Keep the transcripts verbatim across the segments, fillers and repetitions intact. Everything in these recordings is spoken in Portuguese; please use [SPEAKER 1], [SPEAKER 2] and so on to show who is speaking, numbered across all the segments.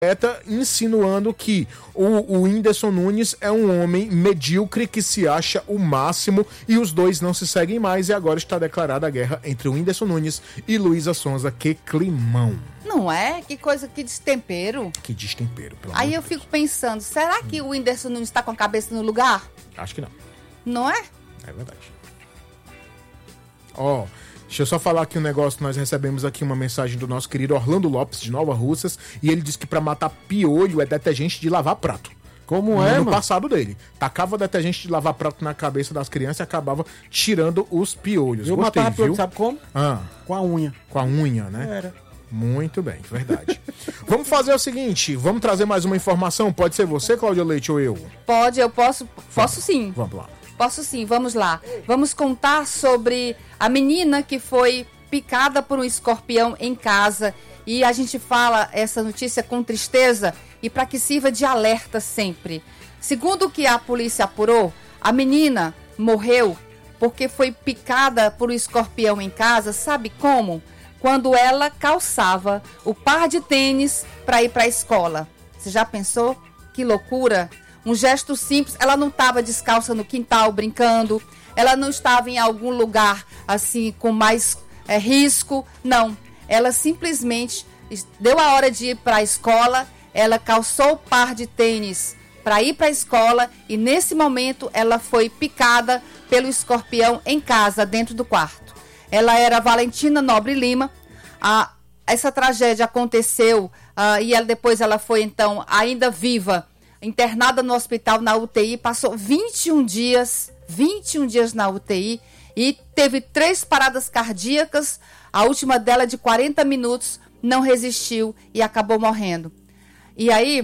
[SPEAKER 1] insinuando que o, o Whindersson Nunes é um homem medíocre que se acha o máximo e os dois não se seguem mais e agora está declarada a guerra entre o Whindersson Nunes e Luísa Sonza. Que climão.
[SPEAKER 2] Não é? Que coisa, que destempero.
[SPEAKER 1] Que destempero, pelo
[SPEAKER 2] Aí
[SPEAKER 1] amor
[SPEAKER 2] eu
[SPEAKER 1] de
[SPEAKER 2] fico pensando, será que o Whindersson Nunes está com a cabeça no lugar?
[SPEAKER 1] Acho que não.
[SPEAKER 2] Não é?
[SPEAKER 1] É verdade. Ó... Oh, deixa eu só falar aqui um negócio, nós recebemos aqui uma mensagem do nosso querido Orlando Lopes, de Nova Russas, e ele disse que pra matar piolho é detergente de lavar prato.
[SPEAKER 3] Como é,
[SPEAKER 1] no
[SPEAKER 3] mano?
[SPEAKER 1] passado dele. Tacava detergente de lavar prato na cabeça das crianças e acabava tirando os piolhos.
[SPEAKER 3] Eu
[SPEAKER 1] Gostei,
[SPEAKER 3] matava piolho,
[SPEAKER 1] viu?
[SPEAKER 3] sabe como?
[SPEAKER 1] Ah,
[SPEAKER 3] Com a unha.
[SPEAKER 1] com a unha, né?
[SPEAKER 3] Era.
[SPEAKER 1] Muito bem, verdade. Vamos fazer o seguinte, vamos trazer mais uma informação? Pode ser você, Cláudia Leite, ou eu?
[SPEAKER 2] Pode, eu posso, posso sim.
[SPEAKER 1] Vamos lá.
[SPEAKER 2] Posso sim, vamos lá. Vamos contar sobre a menina que foi picada por um escorpião em casa. E a gente fala essa notícia com tristeza e para que sirva de alerta sempre. Segundo o que a polícia apurou, a menina morreu porque foi picada por um escorpião em casa, sabe como? Quando ela calçava o par de tênis para ir para a escola. Você já pensou? Que loucura! Um gesto simples, ela não estava descalça no quintal brincando, ela não estava em algum lugar assim com mais é, risco, não. Ela simplesmente deu a hora de ir para a escola, ela calçou o par de tênis para ir para a escola e nesse momento ela foi picada pelo escorpião em casa, dentro do quarto. Ela era Valentina Nobre Lima. A, essa tragédia aconteceu uh, e ela, depois ela foi então ainda viva, internada no hospital na U T I, passou vinte e um dias, vinte e um dias na U T I e teve três paradas cardíacas, a última dela de quarenta minutos, não resistiu e acabou morrendo. E aí,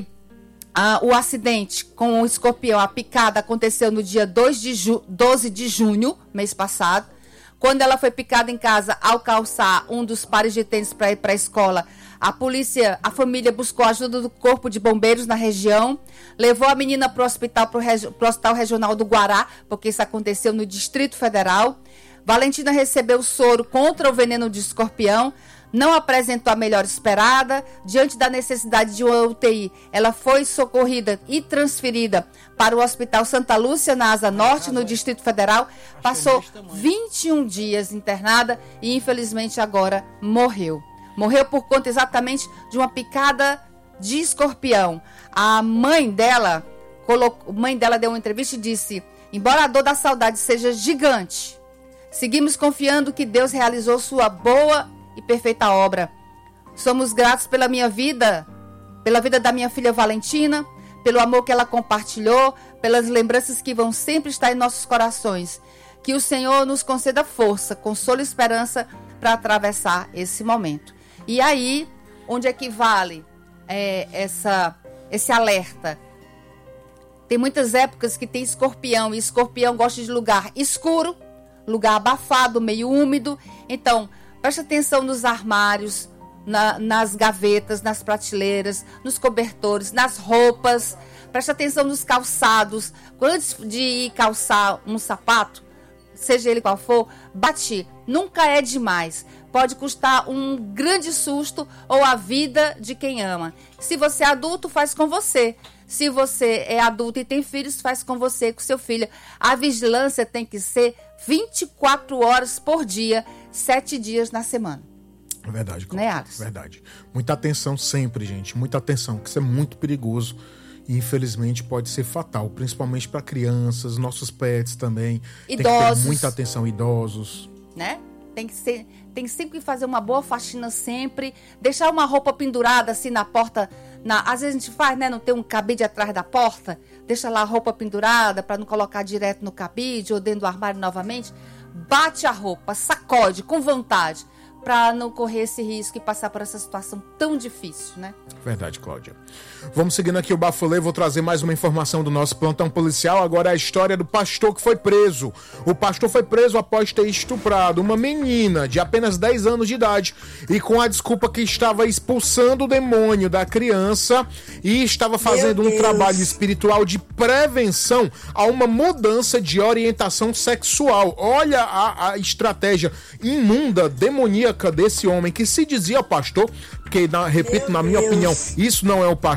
[SPEAKER 2] a, o acidente com o escorpião, a picada, aconteceu no dia dois de ju- doze de junho, mês passado, quando ela foi picada em casa ao calçar um dos pares de tênis para ir para a escola. A polícia, a família buscou a ajuda do Corpo de Bombeiros na região, levou a menina para o hospital, pro regi- pro Hospital Regional do Guará, porque isso aconteceu no Distrito Federal. Valentina recebeu soro contra o veneno de escorpião, não apresentou a melhora esperada. Diante da necessidade de uma U T I, ela foi socorrida e transferida para o Hospital Santa Lúcia, na Asa Norte, no Distrito Federal. Passou vinte e um dias internada e, infelizmente, agora morreu. Morreu por conta exatamente de uma picada de escorpião. A mãe dela, colocou, a mãe dela deu uma entrevista e disse: embora a dor da saudade seja gigante, seguimos confiando que Deus realizou sua boa e perfeita obra. Somos gratos pela minha vida, pela vida da minha filha Valentina, pelo amor que ela compartilhou, pelas lembranças que vão sempre estar em nossos corações. Que o Senhor nos conceda força, consolo e esperança para atravessar esse momento. E aí, onde é que vale é, essa, esse alerta? Tem muitas épocas que tem escorpião, e escorpião gosta de lugar escuro, lugar abafado, meio úmido. Então, preste atenção nos armários, na, nas gavetas, nas prateleiras, nos cobertores, nas roupas. Preste atenção nos calçados. Antes de ir calçar um sapato, seja ele qual for, bate. Nunca é demais. Pode custar um grande susto ou a vida de quem ama. Se você é adulto, faz com você. Se você é adulto e tem filhos, faz com você, com seu filho. A vigilância tem que ser vinte e quatro horas por dia, sete dias na semana.
[SPEAKER 1] Verdade,
[SPEAKER 2] Né, Alisson?
[SPEAKER 1] verdade. Muita atenção sempre, gente. Muita atenção, que isso é muito perigoso e infelizmente pode ser fatal, principalmente para crianças, nossos pets também.
[SPEAKER 2] Idosos.
[SPEAKER 1] Tem que ter muita atenção, idosos.
[SPEAKER 2] Né? Tem que ser, tem sempre que fazer uma boa faxina sempre, deixar uma roupa pendurada assim na porta, na, às vezes a gente faz, né, não tem um cabide atrás da porta, deixa lá a roupa pendurada para não colocar direto no cabide ou dentro do armário novamente. Bate a roupa, sacode com vontade, para não correr esse risco e passar por essa situação tão difícil, né?
[SPEAKER 1] Verdade, Cláudia. Vamos seguindo aqui o Bafulê, vou trazer mais uma informação do nosso plantão policial. Agora é a história do pastor que foi preso. O pastor foi preso após ter estuprado uma menina de apenas dez anos de idade e com a desculpa que estava expulsando o demônio da criança e estava fazendo um trabalho espiritual de prevenção a uma mudança de orientação sexual. Olha a, a estratégia imunda, demoníaca demoníaca desse homem que se dizia pastor, porque, na, repito,
[SPEAKER 3] Meu
[SPEAKER 1] na minha
[SPEAKER 3] Deus.
[SPEAKER 1] opinião, isso não é o pastor.